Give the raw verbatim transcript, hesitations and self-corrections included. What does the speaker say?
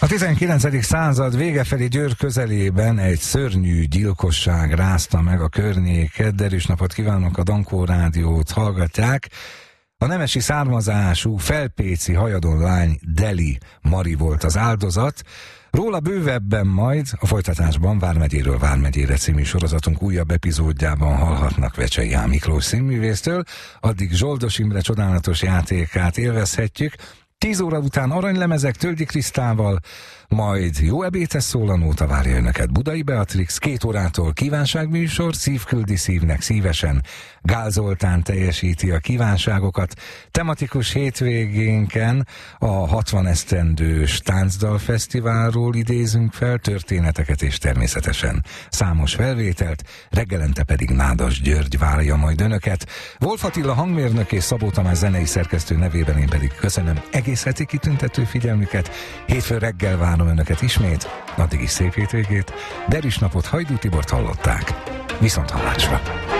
A tizenkilencedik század vége felé Győr közelében egy szörnyű gyilkosság rázta meg a környéket. Derűs napot kívánok, a Dankó Rádiót hallgatják. A nemesi származású felpéci hajadonlány Deli Mari volt az áldozat. Róla bővebben majd a folytatásban Vármegyéről Vármegyére című sorozatunk újabb epizódjában hallhatnak Vecsei Ján Miklós színművésztől. Addig Zsoldos Imre csodálatos játékát élvezhetjük. Tíz óra után aranylemezek Tölgyi Krisztával, majd jó ebédes szólanóta várja önöket Budai Beatrix, két órától kívánságműsor, Szív küldi szívnek szívesen. Gál Zoltán teljesíti a kívánságokat. Tematikus hétvégénken a hatvan esztendős táncdalfesztiválról idézünk fel történeteket és természetesen számos felvételt, reggelente pedig Nádas György várja majd önöket. Wolf Attila hangmérnök és Szabó Tamás zenei szerkesztő nevében én pedig köszönöm egész heti kitüntető figyelmüket. Hétfő reggel várom önöket ismét, addig is szép hétvégét. Derűs napot, Hajdú Tibort hallották. Viszont hallásra!